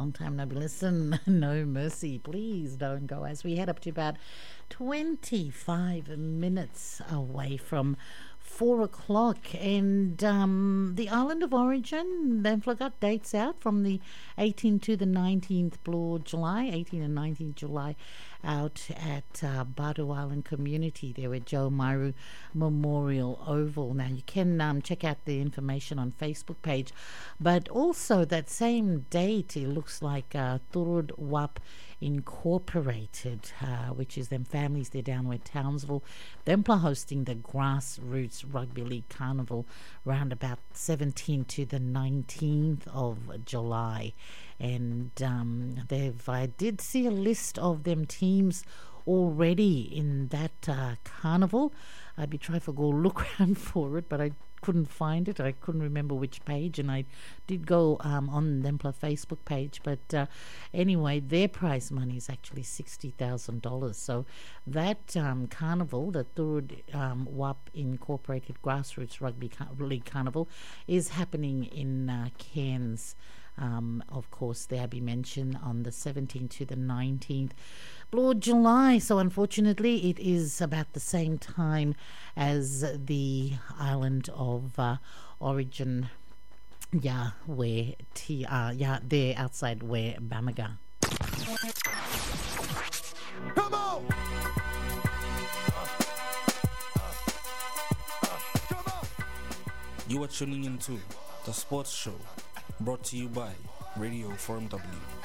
long time no listen. No mercy. Please don't go as we head up to about 25 minutes away from 4 o'clock. And the island of origin, they've got dates out from the 18th to the 19th July, 18 and 19 July, out at Badu Island Community there with Joe Mairu Memorial Oval. Now you can check out the information on Facebook page, but also that same date it looks like Turud Wap Incorporated, which is them families, they're down with Townsville. Them hosting the Grassroots Rugby League Carnival around about 17th to the 19th of July. And I did see a list of them teams already in that carnival. I'd be trying to go look around for it, but I couldn't find it. I couldn't remember which page, and I did go on Nempla Facebook page. But anyway, their prize money is actually $60,000. So that carnival, the Turud Wap Incorporated Grassroots Rugby League Carnival, is happening in Cairns. Of course, there be mentioned on the 17th to the 19th July. So unfortunately, it is about the same time as the island of origin. Yeah, where they're outside where Bamaga. Come on! You are tuning into The Sports Show, brought to you by Radio Forum W.